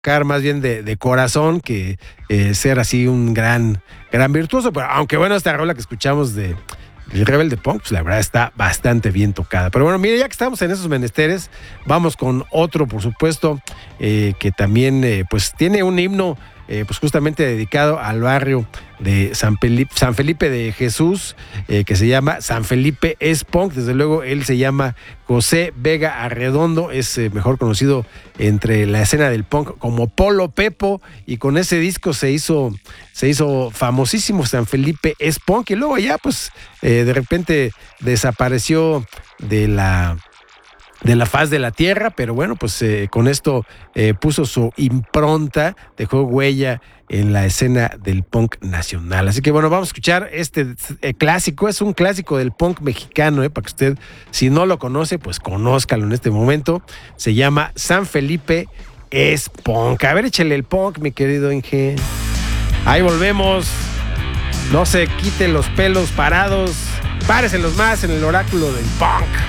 tocar más bien de corazón que ser así un gran virtuoso. Pero aunque bueno, esta rola que escuchamos de el Rebelde Punk, pues la verdad está bastante bien tocada. Pero bueno, mire, ya que estamos en esos menesteres, vamos con otro, por supuesto, que también pues tiene un himno pues justamente dedicado al barrio de San Felipe de Jesús, que se llama San Felipe es Punk. Desde luego, él se llama José Vega Arredondo, es mejor conocido entre la escena del punk como Polo Pepo, y con ese disco se hizo famosísimo San Felipe es Punk, y luego ya pues de repente desapareció de la faz de la tierra, pero bueno, pues con esto puso su impronta, dejó huella en la escena del punk nacional. Así que bueno, vamos a escuchar este clásico, es un clásico del punk mexicano, para que usted, si no lo conoce, pues conózcalo en este momento. Se llama San Felipe es Punk. A ver, échale el punk, mi querido Inge. Ahí volvemos. No se quite los pelos parados, páreselos más en el oráculo del punk.